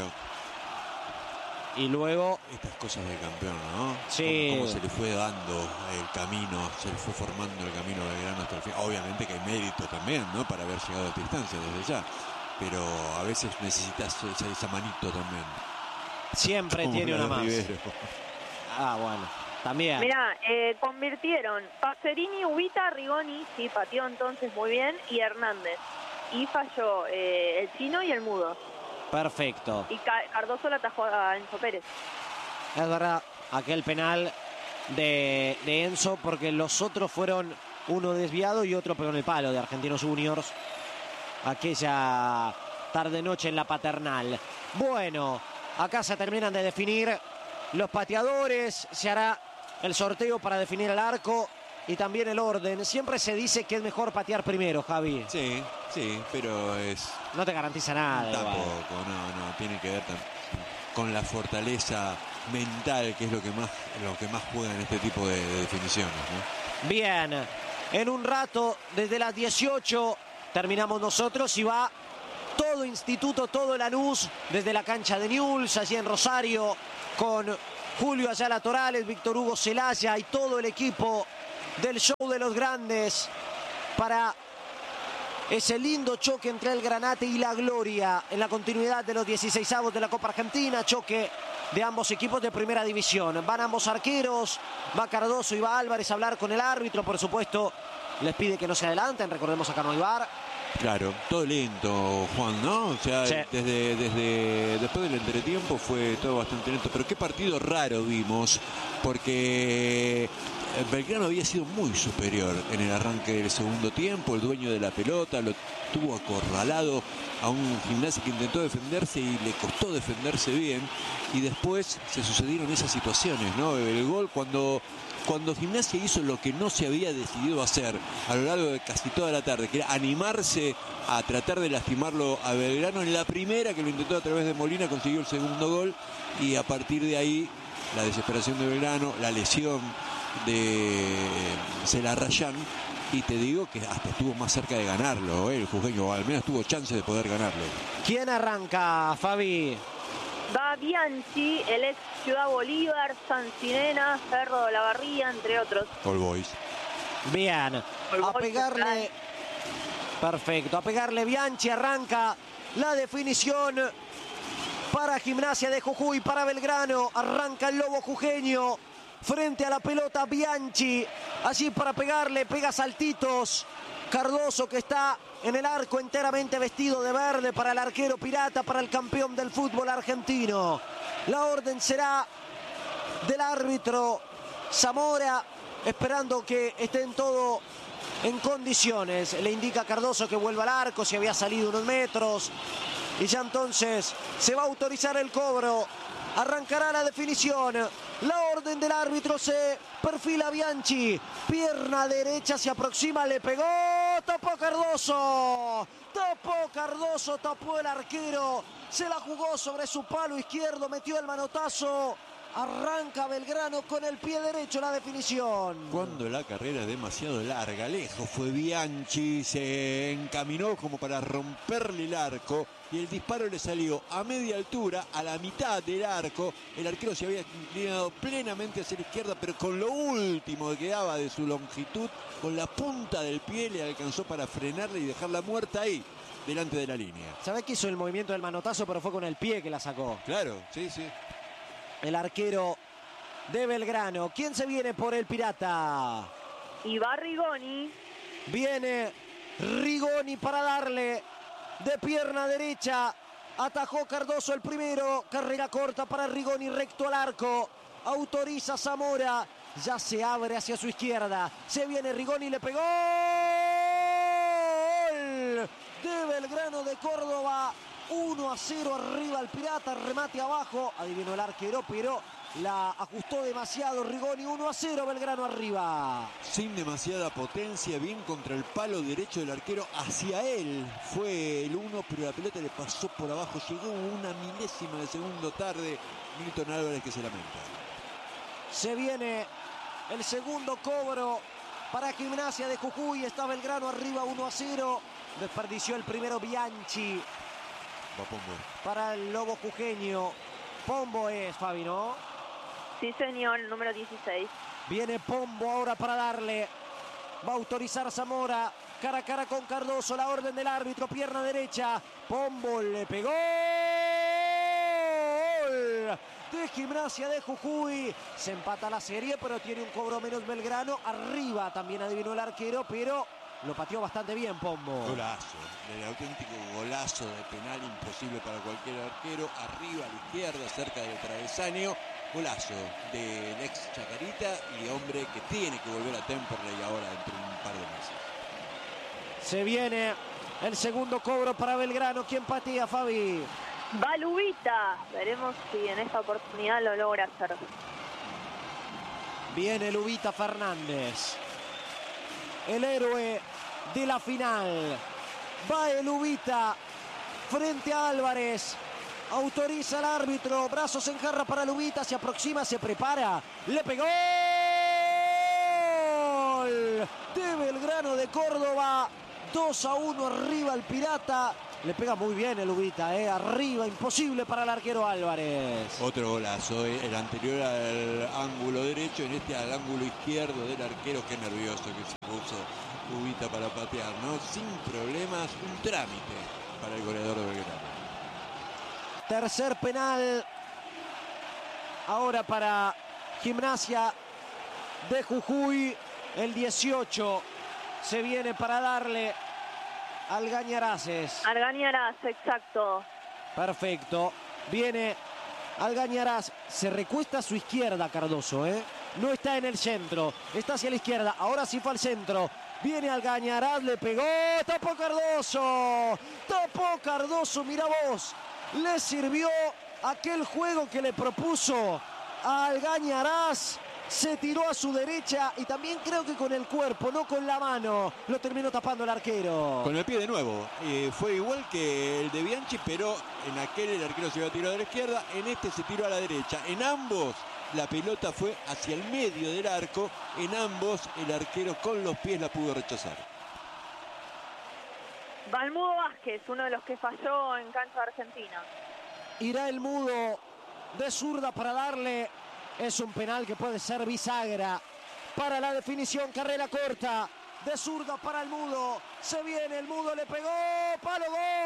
Y luego... Estas cosas de campeón, ¿no? Sí. Cómo se le fue dando el camino, se le fue formando el camino de Belgrano hasta el fin. Obviamente que hay mérito también, ¿no? Para haber llegado a esta distancia desde ya. Pero a veces necesitas esa manito también. Siempre como tiene una más. Rivero. Ah, bueno. También. Mirá, convirtieron Pacerini, Ubita, Rigoni, sí, pateó entonces muy bien, y Hernández. Y falló el chino y el mudo. Perfecto. Y Cardoso la atajó a Enzo Pérez. Es verdad, aquel penal de Enzo, porque los otros fueron uno desviado y otro pegó en el palo de Argentinos Juniors aquella tarde-noche en la Paternal. Bueno, Acá se terminan de definir los pateadores, se hará el sorteo para definir el arco y también el orden. Siempre se dice que es mejor patear primero, Javi. Sí, pero es... No te garantiza nada. Tampoco, no, tiene que ver con la fortaleza mental, que es lo que más juega en este tipo de definiciones, ¿no? Bien, en un rato, desde las 18, terminamos nosotros y va todo Instituto, todo Lanús, desde la cancha de Newell's, allí en Rosario, con Julio Ayala Torales, Víctor Hugo Celaya y todo el equipo del Show de los Grandes para ese lindo choque entre el Granate y la Gloria en la continuidad de los 16avos de la Copa Argentina, choque de ambos equipos de primera división. Van ambos arqueros, va Cardoso y va Álvarez a hablar con el árbitro, por supuesto les pide que no se adelanten, recordemos acá no hay VAR. Claro, todo lento, Juan, ¿no? O sea, sí. desde después del entretiempo fue todo bastante lento, pero qué partido raro vimos, porque Belgrano había sido muy superior en el arranque del segundo tiempo, el dueño de la pelota lo tuvo acorralado a un Gimnasia que intentó defenderse y le costó defenderse bien, y después se sucedieron esas situaciones, ¿no? El gol cuando Gimnasia hizo lo que no se había decidido hacer a lo largo de casi toda la tarde, que era animarse a tratar de lastimarlo a Belgrano. En la primera, que lo intentó a través de Molina, consiguió el segundo gol, y a partir de ahí la desesperación de Belgrano, la lesión de Celarrayán, y te digo que hasta estuvo más cerca de ganarlo, el jujeño, o al menos tuvo chance de poder ganarlo. ¿Quién arranca, Fabi? Va Bianchi, el ex Ciudad Bolívar, Sancinena, Ferro de la Barría, entre otros. All Boys. Bien, a pegarle... Perfecto, a pegarle Bianchi, arranca la definición para Gimnasia de Jujuy, para Belgrano, arranca el Lobo jujeño frente a la pelota Bianchi, allí para pegarle, pega saltitos, Cardoso que está en el arco enteramente vestido de verde para el arquero pirata, para el campeón del fútbol argentino. La orden será del árbitro Zamora, esperando que estén todo en condiciones. Le indica a Cardoso que vuelva al arco, si había salido unos metros. Y ya entonces se va a autorizar el cobro. Arrancará la definición. La orden del árbitro, se perfila Bianchi. Pierna derecha, se aproxima, le pegó. Tapó Cardoso. Tapó el arquero. Se la jugó sobre su palo izquierdo, metió el manotazo. Arranca Belgrano con el pie derecho la definición. Cuando la carrera es demasiado larga, lejos fue Bianchi, se encaminó como para romperle el arco y el disparo le salió a media altura, a la mitad del arco. El arquero se había inclinado plenamente hacia la izquierda, pero con lo último que quedaba de su longitud, con la punta del pie le alcanzó para frenarla y dejarla muerta ahí, delante de la línea. ¿Sabés que hizo el movimiento del manotazo, pero fue con el pie que la sacó? Claro, sí. El arquero de Belgrano. ¿Quién se viene por el Pirata? Y va Rigoni. Viene Rigoni para darle de pierna derecha. Atajó Cardoso el primero. Carrera corta para Rigoni, recto al arco. Autoriza Zamora. Ya se abre hacia su izquierda. Se viene Rigoni, le pegó. ¡Gol de Belgrano de Córdoba! 1-0 arriba el Pirata, remate abajo, adivinó el arquero, pero la ajustó demasiado Rigoni. 1-0 Belgrano arriba. Sin demasiada potencia, bien contra el palo derecho del arquero, hacia él fue el 1, pero la pelota le pasó por abajo, llegó una milésima de segundo tarde. Milton Álvarez que se lamenta. Se viene el segundo cobro para Gimnasia de Jujuy, está Belgrano arriba 1-0, desperdició el primero Bianchi. Pombo. Para el Lobo jujeño. Pombo es, Fabi, ¿no? Sí, señor, número 16. Viene Pombo ahora para darle. Va a autorizar Zamora. Cara a cara con Cardoso. La orden del árbitro. Pierna derecha. Pombo le pegó. ¡Gol de Gimnasia de Jujuy! Se empata la serie, pero tiene un cobro menos Belgrano. Arriba también adivinó el arquero, pero lo pateó bastante bien Pombo. Golazo, el auténtico golazo de penal, imposible para cualquier arquero. Arriba a la izquierda, cerca del travesaño. Golazo del ex Chacarita y hombre que tiene que volver a Temperley ahora dentro de un par de meses. Se viene el segundo cobro para Belgrano. ¿Quién patea, Fabi? Va Lubita. Veremos si en esta oportunidad lo logra hacer. Viene Lubita Fernández, el héroe de la final. Va el Lubita frente a Álvarez. Autoriza el árbitro. Brazos en jarra para Lubita. Se aproxima, se prepara. Le pegó. ¡Gol! De Belgrano de Córdoba. 2-1 arriba el Pirata. Le pega muy bien el Lubita, arriba, imposible para el arquero Álvarez. Otro golazo, el anterior al ángulo derecho, en este al ángulo izquierdo del arquero. Qué nervioso que se puso Lubita para patear, ¿no? Sin problemas, un trámite para el goleador de Belgrano. Tercer penal ahora para Gimnasia de Jujuy. El 18 se viene para darle Algañarás. Algañarás, exacto. Perfecto. Viene Algañarás. Se recuesta a su izquierda Cardoso, No está en el centro. Está hacia la izquierda. Ahora sí fue al centro. Viene Algañarás, le pegó. Tapó Cardoso. Tapó Cardoso, mira vos. Le sirvió aquel juego que le propuso a Algañarás. Se tiró a su derecha y también creo que con el cuerpo, no con la mano, lo terminó tapando el arquero. Con el pie de nuevo. Fue igual que el de Bianchi, pero en aquel el arquero se iba a tirar a la izquierda, en este se tiró a la derecha. En ambos la pelota fue hacia el medio del arco, en ambos el arquero con los pies la pudo rechazar. Va el Mudo Vázquez, uno de los que falló en cancha de Argentina. Irá el Mudo de zurda para darle. Es un penal que puede ser bisagra para la definición. Carrera corta de zurda para el Mudo. Se viene el Mudo, le pegó. Palo,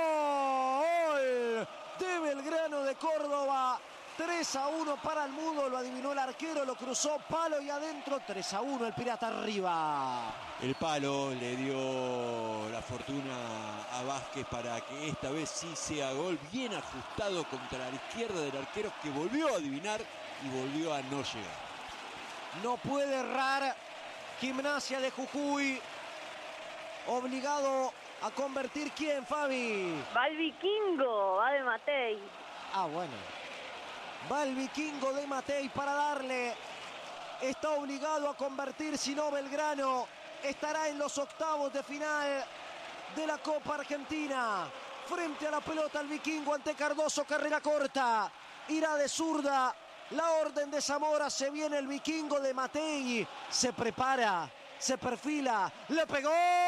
gol de Belgrano de Córdoba. 3-1 para el Mudo. Lo adivinó el arquero, lo cruzó, palo y adentro. 3-1 el Pirata arriba. El palo le dio la fortuna a Vázquez para que esta vez sí sea gol. Bien ajustado contra la izquierda del arquero, que volvió a adivinar y volvió a no llegar. No puede errar Gimnasia de Jujuy. Obligado a convertir, ¿quién, Fabi? Va el Vikingo, va de Matei. Ah, bueno. Va el Vikingo de Matei para darle. Está obligado a convertir, si no Belgrano estará en los octavos de final de la Copa Argentina. Frente a la pelota el Vikingo ante Cardoso, carrera corta. Irá de zurda. La orden de Zamora, se viene el Vikingo de Matei. Se prepara, se perfila, le pegó.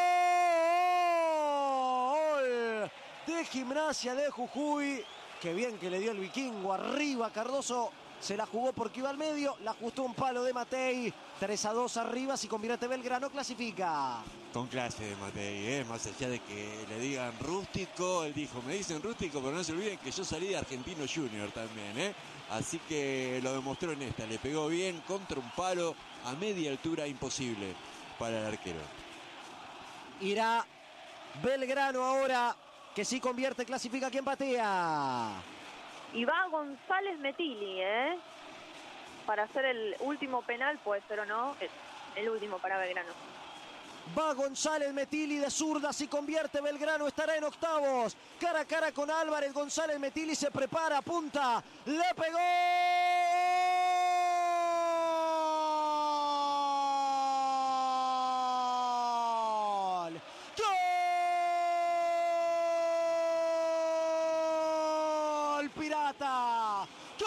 Gol de Gimnasia de Jujuy. Qué bien que le dio el Vikingo arriba. Cardoso se la jugó porque iba al medio. La ajustó un palo de Matei. 3-2 arriba. Si convierte Belgrano, clasifica. Con clase de Matei, más allá de que le digan rústico. Él dijo, me dicen rústico, pero no se olviden que yo salí de Argentino Junior también, Así que lo demostró en esta. Le pegó bien contra un palo a media altura, imposible para el arquero. Irá Belgrano ahora, que si convierte, clasifica. ¿Quién patea? Y va González Metilli, para hacer el último penal, puede ser o no, el último para Belgrano. Va González Metilli de zurda, si convierte Belgrano estará en octavos. Cara a cara con Álvarez, González Metilli se prepara, apunta, le pegó. ¡Gol! Pirata. ¡Gol!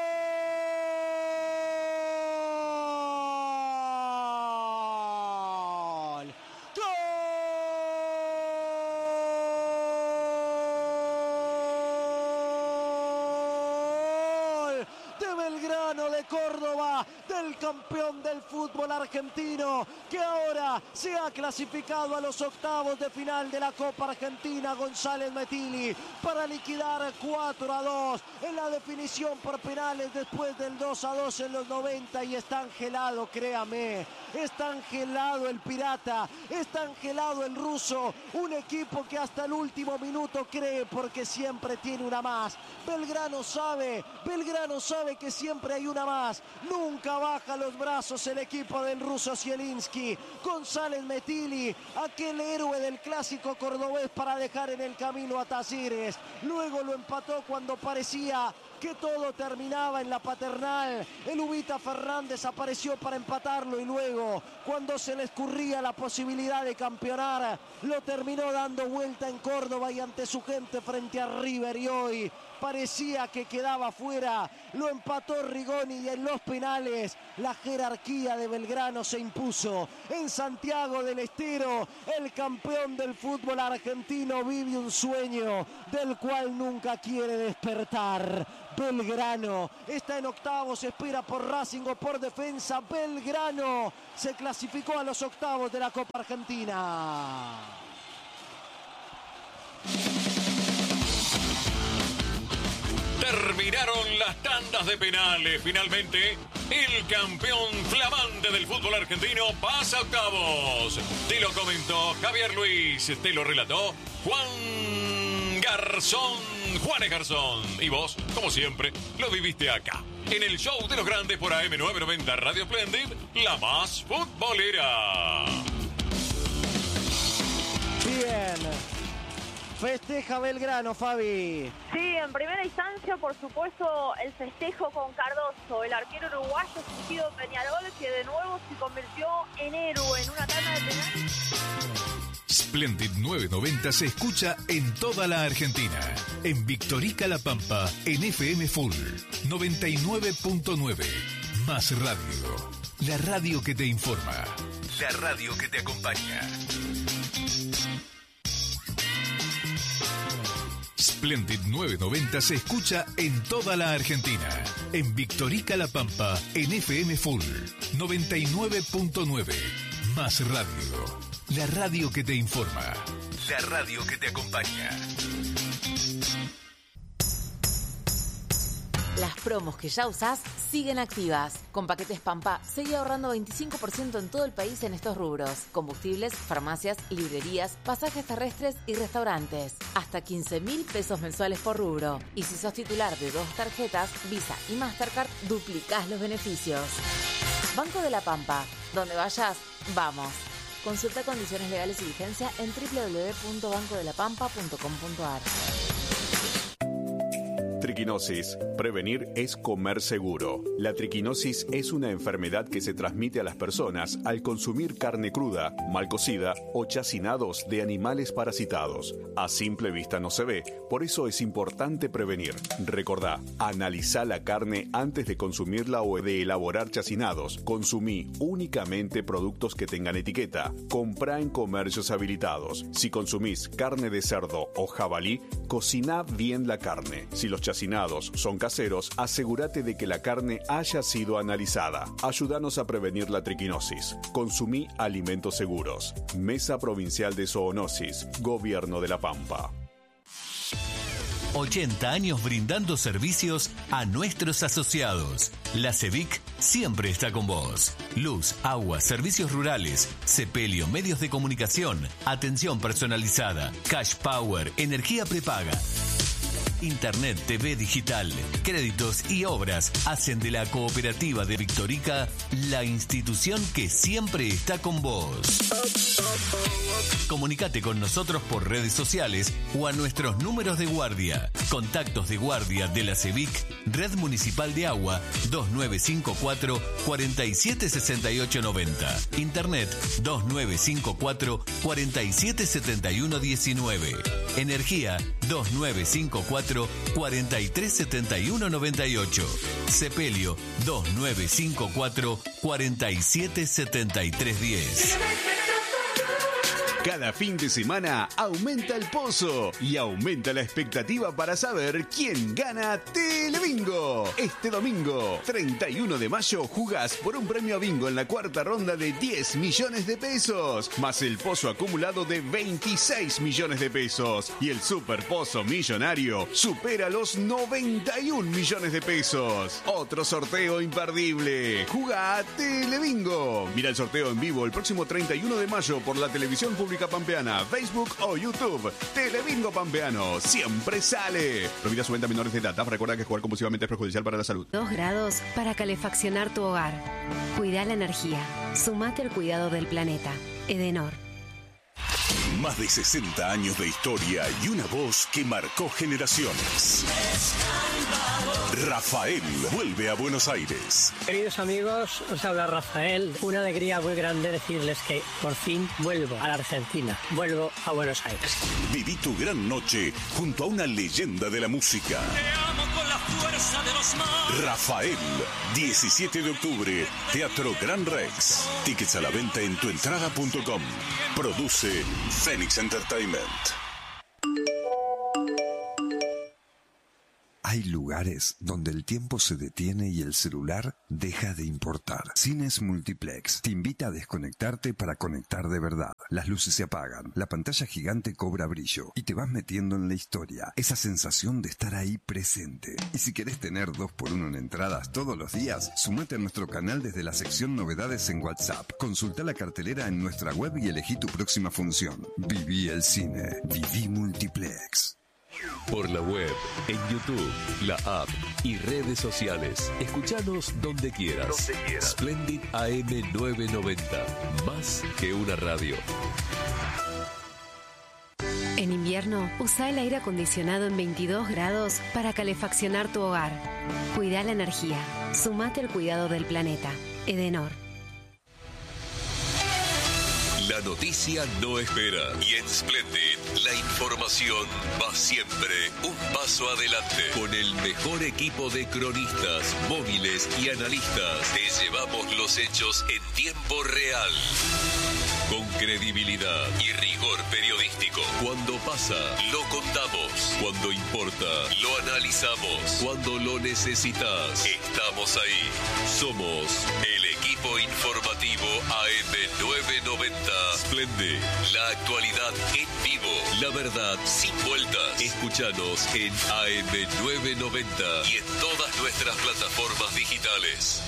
De Córdoba, del campeón del fútbol argentino, que ahora se ha clasificado a los octavos de final de la Copa Argentina. González Metilli para liquidar 4-2 en la definición por penales después del 2-2 en los 90, y está angelado, créame, está angelado el Pirata, está angelado el ruso, un equipo que hasta el último minuto cree porque siempre tiene una más. Belgrano sabe que siempre hay una más. más. Nunca baja los brazos el equipo del ruso Zielinski. González Metili, aquel héroe del clásico cordobés, para dejar en el camino a Talleres. Luego lo empató cuando parecía que todo terminaba en la Paternal. El Ubita Fernández apareció para empatarlo y luego, cuando se le escurría la posibilidad de campeonar, lo terminó dando vuelta en Córdoba y ante su gente frente a River, y hoy parecía que quedaba fuera. Lo empató Rigoni y en los penales la jerarquía de Belgrano se impuso. En Santiago del Estero, el campeón del fútbol argentino vive un sueño del cual nunca quiere despertar. Belgrano está en octavos, espera por Racing o por Defensa. Belgrano se clasificó a los octavos de la Copa Argentina. Terminaron las tandas de penales. Finalmente, el campeón flamante del fútbol argentino pasa a octavos. Te lo comentó Javier Luis, te lo relató Juanes Garzón. Y vos, como siempre, lo viviste acá, en el show de los grandes por AM990 Radio Splendid, la más futbolera. Bien. Festeja Belgrano, Fabi. Sí, en primera instancia, por supuesto, el festejo con Cardoso, el arquero uruguayo Surgido Peñarol, que de nuevo se convirtió en héroe en una tanda de penales. Splendid 990 se escucha en toda la Argentina. En Victorica La Pampa, en FM Full 99.9. Más radio. La radio que te informa. La radio que te acompaña. Splendid 990 se escucha en toda la Argentina. En Victorica La Pampa, en FM Full 99.9. Más radio. La radio que te informa. La radio que te acompaña. Las promos que ya usás siguen activas. Con Paquetes Pampa, seguí ahorrando 25% en todo el país en estos rubros: combustibles, farmacias, librerías, pasajes terrestres y restaurantes. Hasta 15.000 pesos mensuales por rubro. Y si sos titular de 2 tarjetas, Visa y Mastercard, duplicás los beneficios. Banco de la Pampa. Donde vayas, vamos. Consulta condiciones legales y vigencia en www.bancodelapampa.com.ar. Triquinosis. Prevenir es comer seguro. La triquinosis es una enfermedad que se transmite a las personas al consumir carne cruda, mal cocida o chacinados de animales parasitados. A simple vista no se ve, por eso es importante prevenir. Recordá, analizá la carne antes de consumirla o de elaborar chacinados. Consumí únicamente productos que tengan etiqueta. Comprá en comercios habilitados. Si consumís carne de cerdo o jabalí, cociná bien la carne. Si los chacinados son caseros, asegúrate de que la carne haya sido analizada. Ayúdanos a prevenir la triquinosis. Consumí alimentos seguros. Mesa Provincial de Zoonosis, Gobierno de La Pampa. 80 años brindando servicios a nuestros asociados. La CEVIC siempre está con vos. Luz, agua, servicios rurales, sepelio, medios de comunicación, atención personalizada, cash power, energía prepaga. Internet, TV digital, créditos y obras hacen de la Cooperativa de Victorica la institución que siempre está con vos. Comunicate con nosotros por redes sociales o a nuestros números de guardia. Contactos de guardia de la CEVIC, Red Municipal de Agua, 2954 476890. Internet 2954 477119. Energía 2954 437198. Sepelio 2954 477310. Cada fin de semana aumenta el pozo y aumenta la expectativa para saber quién gana Telebingo. Este domingo, 31 de mayo, jugás por un premio a bingo en la cuarta ronda de 10 millones de pesos, más el pozo acumulado de 26 millones de pesos. Y el super pozo millonario supera los 91 millones de pesos. Otro sorteo imperdible. Jugá Telebingo. Mira el sorteo en vivo el próximo 31 de mayo por la televisión pública República Pampeana, Facebook o YouTube. Telebingo Pampeano, siempre sale. Prohibida su venta a menores de edad. Recuerda que jugar compulsivamente es perjudicial para la salud. 2 grados para calefaccionar tu hogar. Cuida la energía. Sumate al cuidado del planeta. Edenor. Más de 60 años de historia y una voz que marcó generaciones. Rafael vuelve a Buenos Aires. Queridos amigos, os habla Rafael. Una alegría muy grande decirles que por fin vuelvo a la Argentina. Vuelvo a Buenos Aires. Viví tu gran noche junto a una leyenda de la música. Te amo con la fuerza de los mares. Rafael, 17 de octubre, Teatro Gran Rex. Tickets a la venta en tuentrada.com. Produce Phoenix Entertainment. Hay lugares donde el tiempo se detiene y el celular deja de importar. Cines Multiplex te invita a desconectarte para conectar de verdad. Las luces se apagan, la pantalla gigante cobra brillo y te vas metiendo en la historia. Esa sensación de estar ahí presente. Y si querés tener 2x1 en entradas todos los días, sumate a nuestro canal desde la sección Novedades en WhatsApp. Consulta la cartelera en nuestra web y elegí tu próxima función. Viví el cine. Viví Multiplex. Por la web, en YouTube, la app y redes sociales. Escuchanos donde quieras. Splendid AM 990. Más que una radio. En invierno, usa el aire acondicionado en 22 grados para calefaccionar tu hogar. Cuida la energía. Sumate al cuidado del planeta. Edenor. La noticia no espera y en Splendid la información va siempre un paso adelante. Con el mejor equipo de cronistas, móviles y analistas, te llevamos los hechos en tiempo real. Con credibilidad y rigor periodístico. Cuando pasa, lo contamos. Cuando importa, lo analizamos. Cuando lo necesitas, estamos ahí. Somos el equipo informativo AM990. Splendid, la actualidad en vivo. La verdad sin vueltas. Escúchanos en AM990 y en todas nuestras plataformas digitales.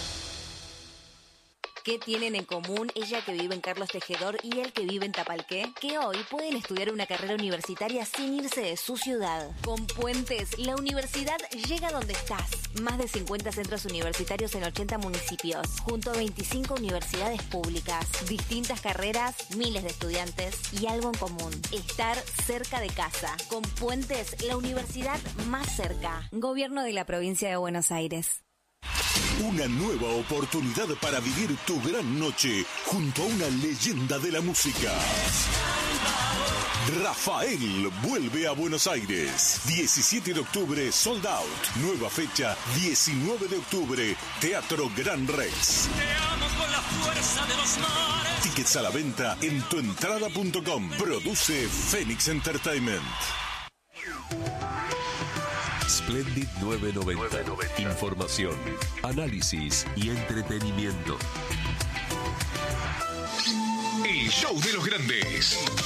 ¿Qué tienen en común ella que vive en Carlos Tejedor y él que vive en Tapalqué? Que hoy pueden estudiar una carrera universitaria sin irse de su ciudad. Con Puentes, la universidad llega donde estás. Más de 50 centros universitarios en 80 municipios, junto a 25 universidades públicas. Distintas carreras, miles de estudiantes y algo en común: estar cerca de casa. Con Puentes, la universidad más cerca. Gobierno de la Provincia de Buenos Aires. Una nueva oportunidad para vivir tu gran noche junto a una leyenda de la música. Rafael vuelve a Buenos Aires. 17 de octubre, sold out. Nueva fecha, 19 de octubre, Teatro Gran Rex. Te amo con la fuerza de los mares. Tickets a la venta en tuentrada.com. Produce Phoenix Entertainment. Splendid 990. Información, análisis y entretenimiento. El show de los grandes.